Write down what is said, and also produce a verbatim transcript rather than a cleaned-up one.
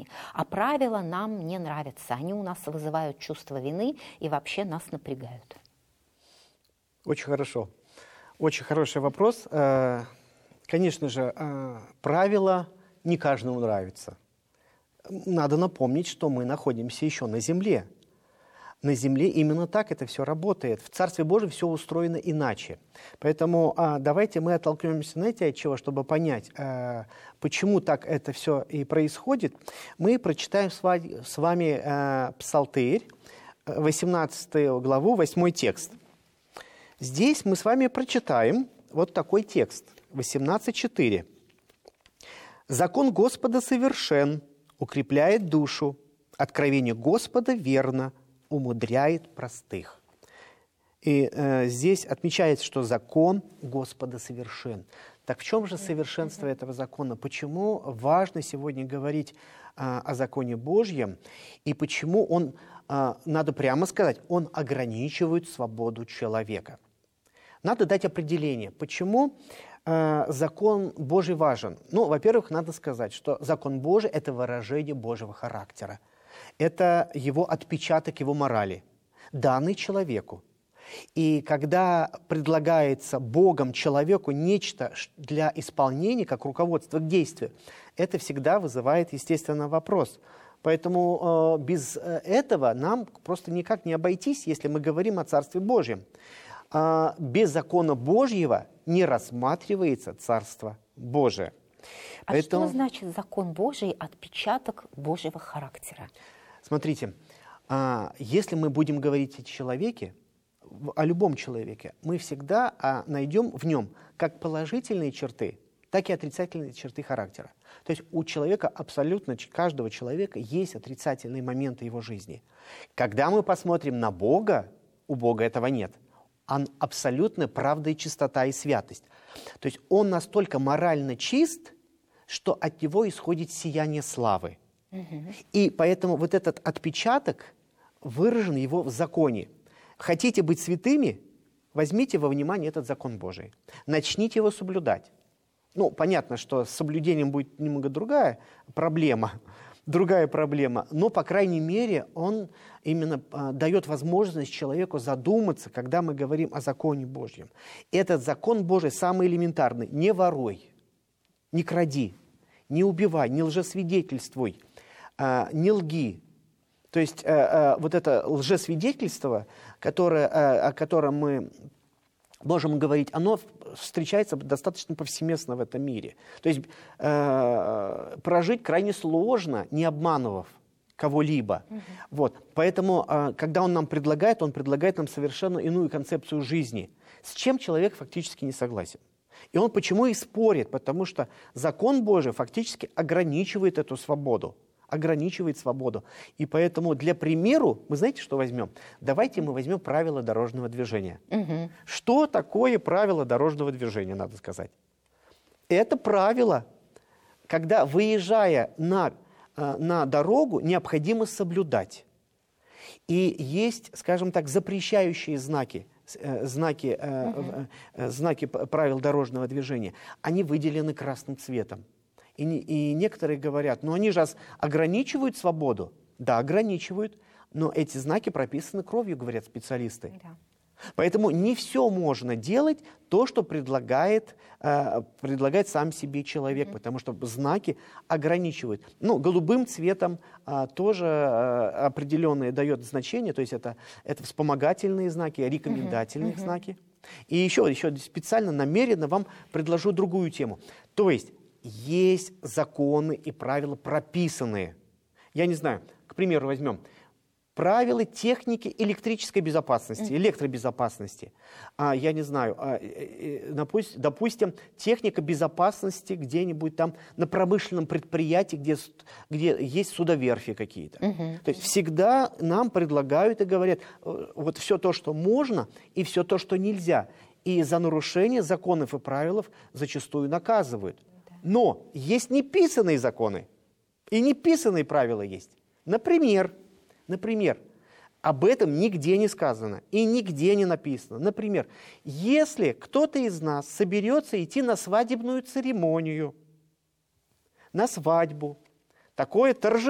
А правила нам не нравятся. Они у нас вызывают чувство вины и вообще нас напрягают. Очень хорошо. Очень хороший вопрос. Конечно же, правила не каждому нравятся. Надо напомнить, что мы находимся еще на земле. На земле именно так это все работает. В Царстве Божьем все устроено иначе. Поэтому а, давайте мы оттолкнемся, знаете, от чего, чтобы понять, а, почему так это все и происходит. Мы прочитаем с вами, с вами а, Псалтырь, восемнадцатую главу, восьмой текст. Здесь мы с вами прочитаем вот такой текст, восемнадцать четыре. «Закон Господа совершен, укрепляет душу, откровение Господа верно, умудряет простых». И э, здесь отмечается, что закон Господа совершен. Так в чем же совершенство этого закона? Почему важно сегодня говорить э, о законе Божьем? И почему он, э, надо прямо сказать, он ограничивает свободу человека? Надо дать определение, почему э, закон Божий важен. Ну, во-первых, надо сказать, что закон Божий – это выражение Божьего характера. Это его отпечаток, его морали, данный человеку. И когда предлагается Богом человеку нечто для исполнения, как руководство к действию, это всегда вызывает, естественно, вопрос. Поэтому э, без этого нам просто никак не обойтись, если мы говорим о Царстве Божьем. А без закона Божьего не рассматривается Царство Божие. А Поэтому... что значит закон Божий, отпечаток Божьего характера? Смотрите, если мы будем говорить о человеке, о любом человеке, мы всегда найдем в нем как положительные черты, так и отрицательные черты характера. То есть у человека, абсолютно каждого человека, есть отрицательные моменты его жизни. Когда мы посмотрим на Бога, у Бога этого нет. Он абсолютно правда и чистота и святость. То есть он настолько морально чист, что от него исходит сияние славы. Угу. И поэтому вот этот отпечаток выражен его в законе. Хотите быть святыми? Возьмите во внимание этот закон Божий. Начните его соблюдать. Ну, понятно, что с соблюдением будет немного другая проблема, другая проблема, но, по крайней мере, он именно а, дает возможность человеку задуматься, когда мы говорим о законе Божьем. Этот закон Божий самый элементарный. Не воруй, не кради, не убивай, не лжесвидетельствуй, а, не лги. То есть а, а, вот это лжесвидетельство, которое, а, о котором мы можем говорить, оно встречается достаточно повсеместно в этом мире. То есть э, прожить крайне сложно, не обманывав кого-либо. Угу. Вот. Поэтому, э, когда он нам предлагает, он предлагает нам совершенно иную концепцию жизни, с чем человек фактически не согласен. И он почему и спорит? Потому что закон Божий фактически ограничивает эту свободу. ограничивает свободу. И поэтому для примера, мы знаете, что возьмем? Давайте мы возьмем правила дорожного движения. Угу. Что такое правило дорожного движения, надо сказать? Это правило, когда, выезжая на, на дорогу, необходимо соблюдать. И есть, скажем так, запрещающие знаки, знаки, угу. знаки правил дорожного движения. Они выделены красным цветом. И, и некоторые говорят, ну они же ограничивают свободу. Да, ограничивают, но эти знаки прописаны кровью, говорят специалисты. Да. Поэтому не все можно делать то, что предлагает, э, предлагает сам себе человек, mm-hmm. потому что знаки ограничивают. Ну, голубым цветом э, тоже э, определенное дает значение, то есть это, это вспомогательные знаки, рекомендательные mm-hmm. знаки. И еще, еще специально, намеренно вам предложу другую тему. То есть есть законы и правила прописанные. Я не знаю, к примеру, возьмем правила техники электрической безопасности, электробезопасности. А, я не знаю, а, допустим, допустим, техника безопасности где-нибудь там на промышленном предприятии, где, где есть судоверфи какие-то. Uh-huh. То есть всегда нам предлагают и говорят, вот все то, что можно, и все то, что нельзя. И за нарушение законов и правил зачастую наказывают. Но есть неписанные законы, и неписанные правила есть. Например, например, об этом нигде не сказано и нигде не написано. Например, если кто-то из нас соберется идти на свадебную церемонию, на свадьбу, такое торжество,